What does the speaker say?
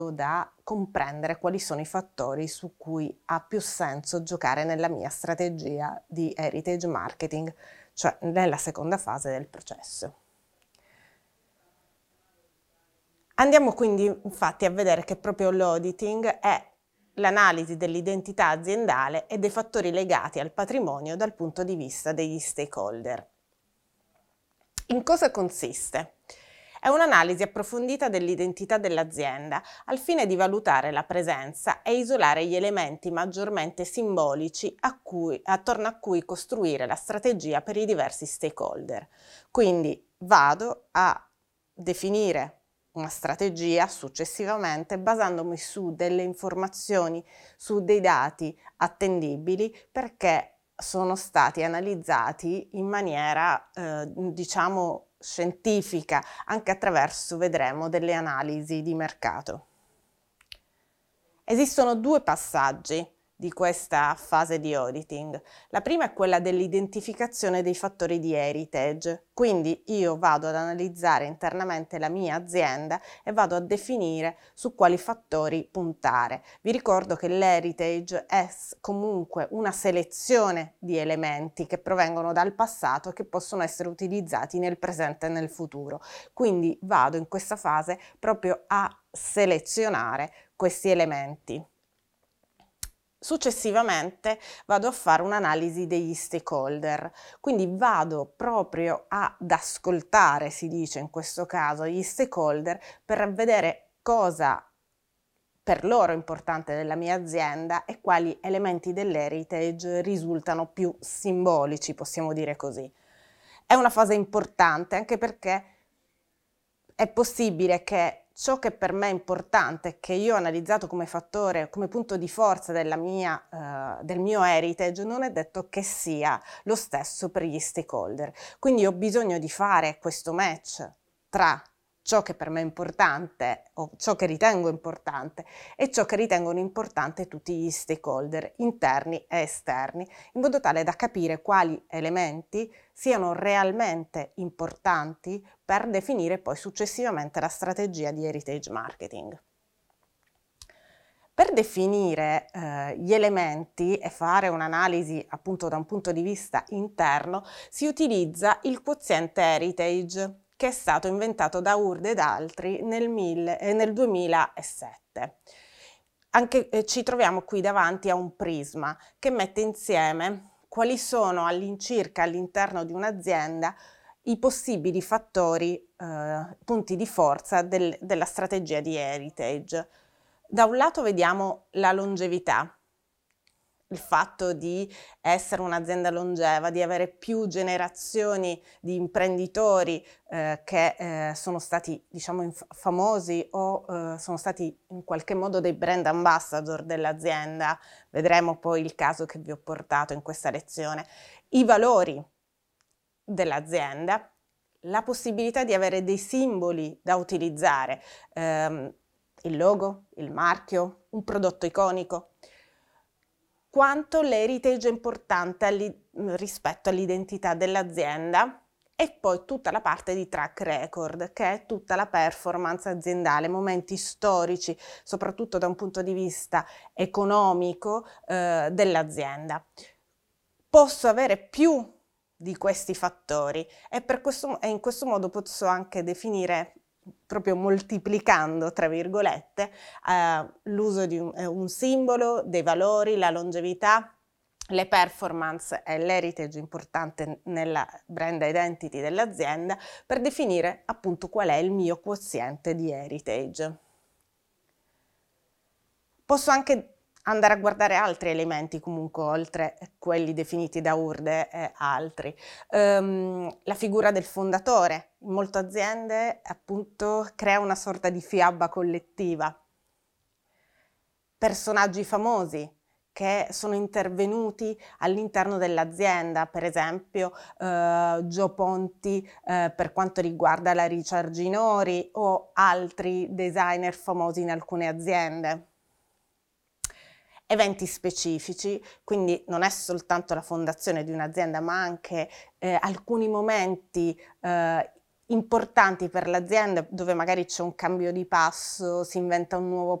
da comprendere quali sono i fattori su cui ha più senso giocare nella mia strategia di heritage marketing, cioè nella seconda fase del processo. Andiamo quindi infatti a vedere che proprio l'auditing è l'analisi dell'identità aziendale e dei fattori legati al patrimonio dal punto di vista degli stakeholder. In cosa consiste? È un'analisi approfondita dell'identità dell'azienda al fine di valutare la presenza e isolare gli elementi maggiormente simbolici attorno a cui costruire la strategia per i diversi stakeholder. Quindi vado a definire una strategia successivamente basandomi su delle informazioni, su dei dati attendibili perché sono stati analizzati in maniera, diciamo, scientifica, anche attraverso, vedremo, delle analisi di mercato. Esistono due passaggi di questa fase di auditing. La prima è quella dell'identificazione dei fattori di heritage, quindi io vado ad analizzare internamente la mia azienda e vado a definire su quali fattori puntare. Vi ricordo che l'heritage è comunque una selezione di elementi che provengono dal passato e che possono essere utilizzati nel presente e nel futuro. Quindi vado in questa fase proprio a selezionare questi elementi. Successivamente vado a fare un'analisi degli stakeholder, quindi vado proprio ad ascoltare, si dice in questo caso, gli stakeholder per vedere cosa per loro è importante della mia azienda e quali elementi dell'heritage risultano più simbolici, possiamo dire così. È una fase importante anche perché è possibile che ciò che per me è importante, che io ho analizzato come fattore, come punto di forza del mio heritage, non è detto che sia lo stesso per gli stakeholder. Quindi ho bisogno di fare questo match tra ciò che per me è importante o ciò che ritengo importante e ciò che ritengono importante tutti gli stakeholder interni e esterni, in modo tale da capire quali elementi siano realmente importanti per definire poi successivamente la strategia di heritage marketing. Per definire gli elementi e fare un'analisi appunto da un punto di vista interno si utilizza il quoziente heritage che è stato inventato da Hurd ed altri nel 2007. Ci troviamo qui davanti a un prisma che mette insieme quali sono all'incirca all'interno di un'azienda i possibili fattori, punti di forza della strategia di heritage. Da un lato vediamo la longevità, il fatto di essere un'azienda longeva, di avere più generazioni di imprenditori che sono stati, diciamo, famosi o sono stati in qualche modo dei brand ambassador dell'azienda. Vedremo poi il caso che vi ho portato in questa lezione. I valori dell'azienda, la possibilità di avere dei simboli da utilizzare, il logo, il marchio, un prodotto iconico, quanto l'heritage è importante rispetto all'identità dell'azienda e poi tutta la parte di track record, che è tutta la performance aziendale, momenti storici, soprattutto da un punto di vista economico, dell'azienda. Posso avere più di questi fattori e in questo modo posso anche definire, proprio moltiplicando tra virgolette, l'uso di un simbolo, dei valori, la longevità, le performance e l'heritage importante nella brand identity dell'azienda per definire appunto qual è il mio quoziente di heritage. Posso anche andare a guardare altri elementi comunque oltre quelli definiti da Hurd e altri. La figura del fondatore. In molte aziende appunto crea una sorta di fiaba collettiva. Personaggi famosi che sono intervenuti all'interno dell'azienda, per esempio Gio Ponti per quanto riguarda la Richard Ginori o altri designer famosi in alcune aziende. Eventi specifici, quindi non è soltanto la fondazione di un'azienda, ma anche alcuni momenti importanti per l'azienda, dove magari c'è un cambio di passo, si inventa un nuovo